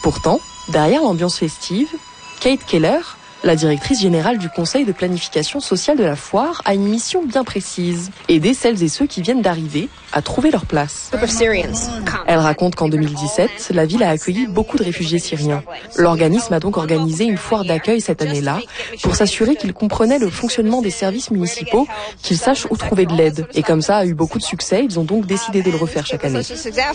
Pourtant, derrière l'ambiance festive, Kate Keller, la directrice générale du conseil de planification sociale de la foire, a une mission bien précise. Aider celles et ceux qui viennent d'arriver à trouver leur place. Elle raconte qu'en 2017, la ville a accueilli beaucoup de réfugiés syriens. L'organisme a donc organisé une foire d'accueil cette année-là pour s'assurer qu'ils comprenaient le fonctionnement des services municipaux, qu'ils sachent où trouver de l'aide. Et comme ça a eu beaucoup de succès, ils ont donc décidé de le refaire chaque année.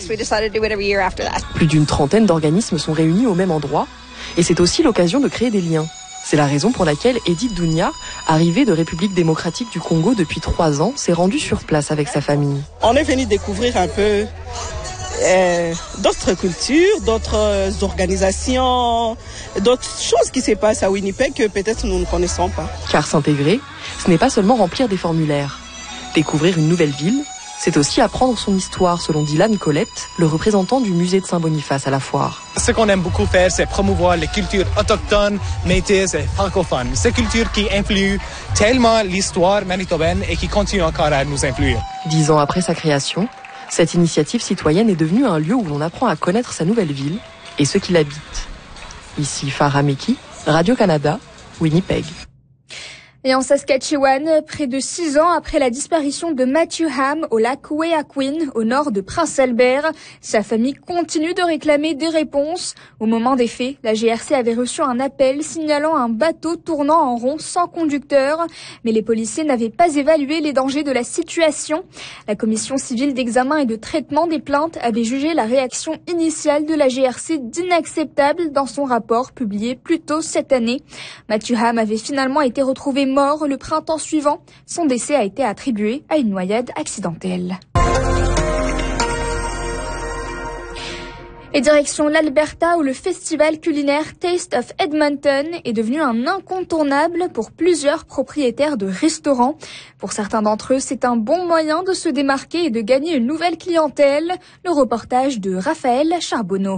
Plus d'une trentaine d'organismes sont réunis au même endroit et c'est aussi l'occasion de créer des liens. C'est la raison pour laquelle Edith Dounia, arrivée de République démocratique du Congo depuis 3 ans, s'est rendue sur place avec sa famille. On est venu découvrir un peu d'autres cultures, d'autres organisations, d'autres choses qui se passent à Winnipeg que peut-être nous ne connaissons pas. Car s'intégrer, ce n'est pas seulement remplir des formulaires. Découvrir une nouvelle ville, c'est aussi apprendre son histoire, selon Dylan Colette, le représentant du musée de Saint-Boniface à la foire. Ce qu'on aime beaucoup faire, c'est promouvoir les cultures autochtones, métis et francophones. Ces cultures qui influent tellement l'histoire manitobaine et qui continuent encore à nous influer. 10 ans après sa création, cette initiative citoyenne est devenue un lieu où l'on apprend à connaître sa nouvelle ville et ceux qui l'habitent. Ici Farah Meki, Radio-Canada, Winnipeg. Et en Saskatchewan, près de 6 ans après la disparition de Matthew Ham au lac Weyahquin, au nord de Prince Albert, sa famille continue de réclamer des réponses. Au moment des faits, la GRC avait reçu un appel signalant un bateau tournant en rond sans conducteur, mais les policiers n'avaient pas évalué les dangers de la situation. La commission civile d'examen et de traitement des plaintes avait jugé la réaction initiale de la GRC d'inacceptable dans son rapport publié plus tôt cette année. Matthew Ham avait finalement été retrouvé mort le printemps suivant. Son décès a été attribué à une noyade accidentelle. Et direction l'Alberta où le festival culinaire Taste of Edmonton est devenu un incontournable pour plusieurs propriétaires de restaurants. Pour certains d'entre eux, c'est un bon moyen de se démarquer et de gagner une nouvelle clientèle. Le reportage de Raphaël Charbonneau.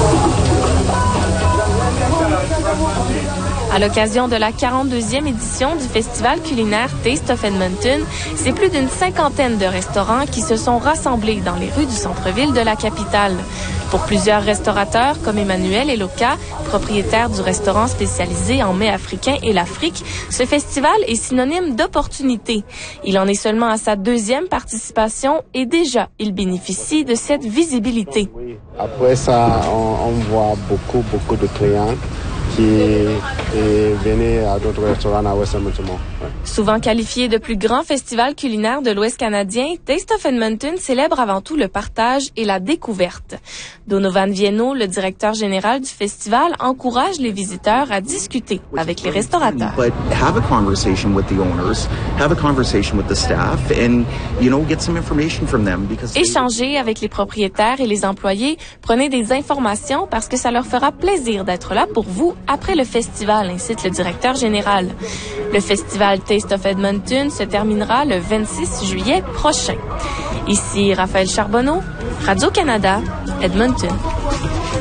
À l'occasion de la 42e édition du festival culinaire Taste of Edmonton, c'est plus d'une 50aine de restaurants qui se sont rassemblés dans les rues du centre-ville de la capitale. Pour plusieurs restaurateurs comme Emmanuel Eloka, propriétaire du restaurant spécialisé en mets africains et l'Afrique, ce festival est synonyme d'opportunité. Il en est seulement à sa 2e participation et déjà, il bénéficie de cette visibilité. Après ça, on voit beaucoup de clients qui venaient à d'autres restaurants à West Edmonton. Ouais. Souvent qualifié de plus grand festival culinaire de l'Ouest canadien, Taste of Edmonton célèbre avant tout le partage et la découverte. Donovan Vieno, le directeur général du festival, encourage les visiteurs à discuter avec les restaurateurs. But have a conversation with the owners, have a conversation with the staff, and get some information from them because échangez avec les propriétaires et les employés, prenez des informations parce que ça leur fera plaisir d'être là pour vous après le festival, incite le directeur général. Le festival Taste of Edmonton se terminera le 26 juillet prochain. Ici Raphaël Charbonneau, Radio-Canada, Edmonton.